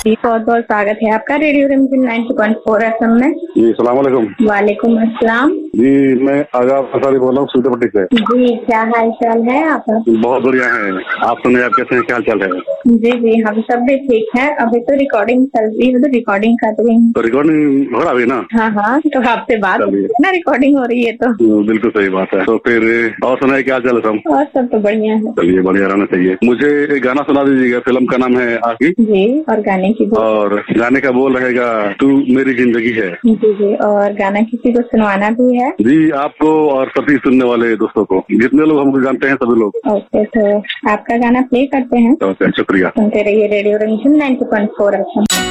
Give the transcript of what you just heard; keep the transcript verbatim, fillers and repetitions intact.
जी, बहुत बहुत स्वागत है आपका रेडियो रिमझिम नाइंटी पॉइंट फोर एफएम में। जी सलाम वालेकुम। वालेकुम अस्सलाम। जी मैं आगाज अंसारी बोल रहा हूँ सूटेपट्टी से। जी क्या हाल चाल है आपका? बहुत बढ़िया है। आप सुने, आप कैसे हैं, क्या हाल चाल है? जी जी हम सब भी ठीक है। अभी तो रिकॉर्डिंग चल रही है, तो रिकॉर्डिंग कर रही हूँ। तो रिकॉर्डिंग हो रहा है ना? हाँ हाँ, तो आपसे बात ना रिकॉर्डिंग हो रही है तो बिल्कुल सही बात है। तो फिर और सुनाए, क्या हाल चाल है सब? और सब तो बढ़िया है। चलिए बढ़िया रहना चाहिए। मुझे एक गाना सुना दीजिएगा, फिल्म का नाम है आखिरी। जी, और गाने की बोल और गाने का बोल रहेगा तू मेरी जिंदगी है। जी जी, और गाना किसी को सुनवाना भी है? जी आपको और सभी सुनने वाले दोस्तों को, जितने लोग हमको जानते हैं सभी लोग। ओके, तो आपका गाना प्ले करते हैं। ओके, शुक्रिया। सुनते रहिए रेडियो रिमझिम नाइंटी पॉइंट फोर एफएम।